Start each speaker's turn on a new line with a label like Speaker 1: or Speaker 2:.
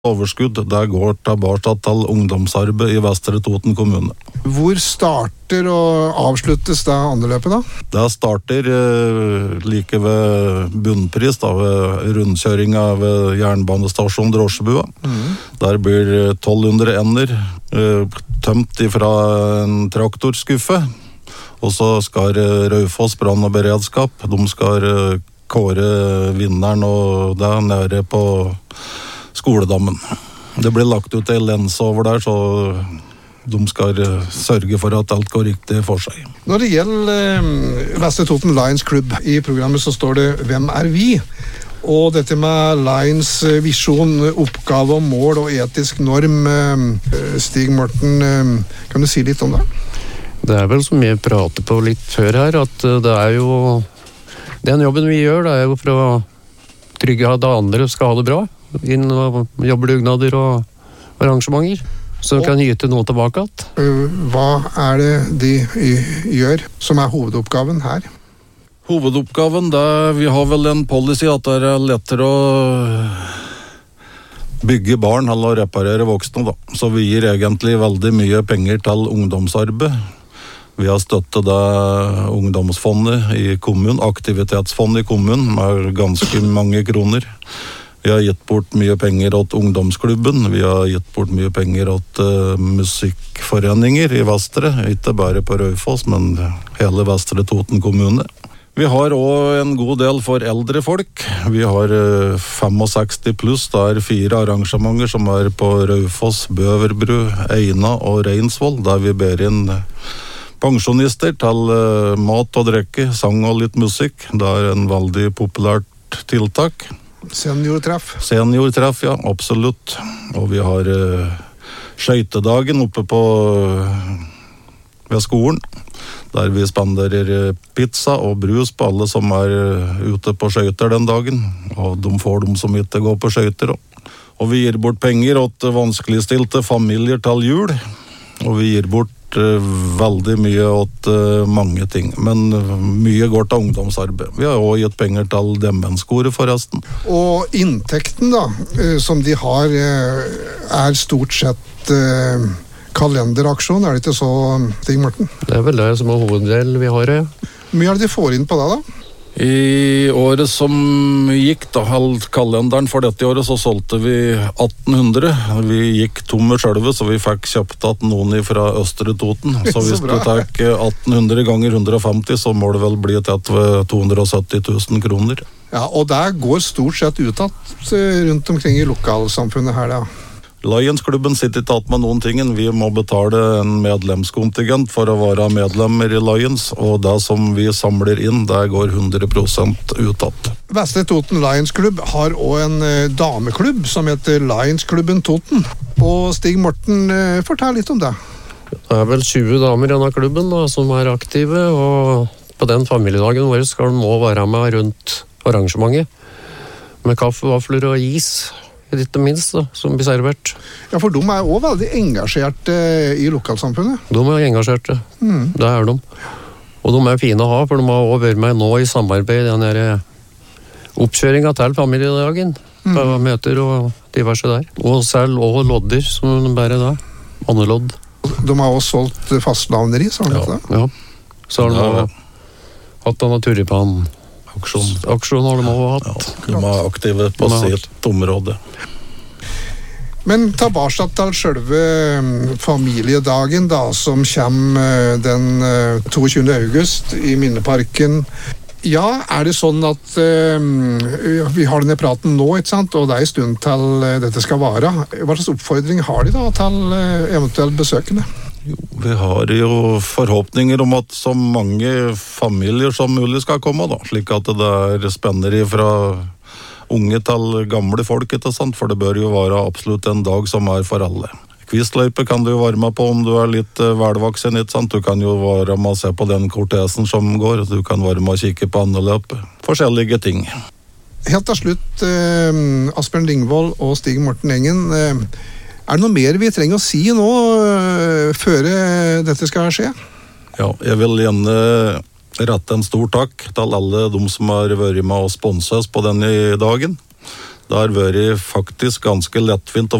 Speaker 1: overskudd, det går tilbake til ungdomsarbeid i Vestre Toten kommune.
Speaker 2: Hvor starter og avsluttes det andre løpet da?
Speaker 1: Det starter like ved bunnpris, da, ved rundkjøringa ved jernbanestasjon Drosjebua. Der blir 1200 ender tømt fra en traktorskuffe, og så skal Raufoss brann og beredskap, de skal kåre vinneren, og det nede på skoledammen. Det blir lagt ut en lens over der, så de skal sørge for at alt går riktig for seg.
Speaker 2: Når det gjelder Vestre Toten Lions Klubb, i programmet så står det «Hvem er vi?», og dette med Lions visjon, oppgave og mål og etisk norm. Stig Morten, kan du si litt om det?
Speaker 3: Det er vel som jeg prater på litt før her, at det er jo den jobben vi gjør, det er jo for å trygge at andre skal ha det bra, inn og jobbdugnader og arrangementer, så de kan gyte noe tilbake igjen.
Speaker 2: Hva er det de gjør som er hovedoppgaven her?
Speaker 1: Hovedoppgaven, vi har vel en policy at det er lettere å bygge barn eller å reparere voksne, da. Så vi gir egentlig veldig mye penger til ungdomsarbeid. Vi har støttet ungdomsfondet i kommunen, aktivitetsfondet i kommunen, med ganske mange kroner. Vi har gitt bort mye penger til ungdomsklubben, vi har gitt bort mye penger til musikkforeninger i Vestre, ikke bare på Raufoss, men hele Vestre Toten kommune. Vi har også en god del for eldre folk. Vi har 65 pluss, det er 4 arrangementer som er på Raufoss, Bøverbru, Eina og Reinsvoll, der vi ber inn pensjonister til mat og drikke, sang og litt musikk. Det er en veldig populært tiltak.
Speaker 2: Seniortreff?
Speaker 1: Seniortreff, ja, absolutt. Og vi har skøytedagen oppe ved skolen, der vi spanderer pizza og brus på alle som er ute på skøyter den dagen. Og de får dem som ikke går på skøyter. Og vi gir bort penger til vanskeligstilte familier til jul. Og vi gir bort veldig mye til mange ting, men mye går til ungdomsarbeid. Vi har også gitt penger til demenskoret forresten. Og
Speaker 2: inntekten da, som de har, er stort sett kalenderaksjon, er det ikke så, Stig Morten?
Speaker 3: Det er vel det som er hoveddel vi har, ja.
Speaker 2: Hvor mye er det de får inn på det da?
Speaker 1: I året som gikk, da, kalenderen for dette året, så solgte vi 1800. Vi gikk tomme selve, så vi fikk kjøpt at noen fra Østre Toten. Så hvis du tar 1800 ganger 150, så må det vel bli til 270 000 kroner.
Speaker 2: Ja, og det går stort sett utad rundt omkring i lokalsamfunnet her da.
Speaker 1: Lions-klubben sitter ikke med noen ting. Vi må betale en medlemskontingent for å være medlemmer i Lions, og det som vi samler inn, det går 100% utad.
Speaker 2: Vestre Toten Lions-klubb har også en dameklubb som heter Lions-klubben Toten. Og Stig Morten, fortell litt om det.
Speaker 3: Det er vel 20 damer i denne klubben da, som er aktive, og på den familiedagen vår skal de også være med rundt arrangementet, med kaffe, vafler og is. Litt minst da, som blir servert.
Speaker 2: Ja, for de er også veldig engasjerte i lokalsamfunnet.
Speaker 3: De er engasjerte, det er de. Og de er fine å ha, for de har også vært med nå i samarbeid i den oppkjøringen til familiedagen. På møter og diverse der. Og selv også lodder, som de bærer da. Annelodd.
Speaker 2: De har også solgt fastnavneri, sa han det?
Speaker 3: Ja. Så har de hatt denne turipan. Aksjon har de også hatt.
Speaker 1: Ja, de er aktive på sitt område.
Speaker 2: Men tilbake til selve familiedagen da, som kommer den 22. august i Minneparken. Ja, er det sånn at vi har denne praten nå, ikke sant? Og det er en stund til dette skal vare. Hva slags oppfordring har de da til eventuelt besøkende?
Speaker 1: Jo, vi har jo forhåpninger om at så mange familier som mulig skal komme, da, slik at det er spenneri fra unge til gamle folk, ikke sant? For det bør jo være absolutt en dag som er for alle. Kvistløype kan du jo være med på om du er litt velvoksen, ikke sant? Du kan jo være med å se på den kortesen som går, du kan være med å kikke på andeløpet. Forskjellige ting.
Speaker 2: Helt til slutt, Asbjørn Lingvold og Stig Morten Engen, er det noe mer vi trenger å si nå før dette skal skje?
Speaker 1: Ja, jeg vil gjerne rette en stor takk til alle de som har vært med å sponse oss på denne dagen. Det har vært faktisk ganske lettvint å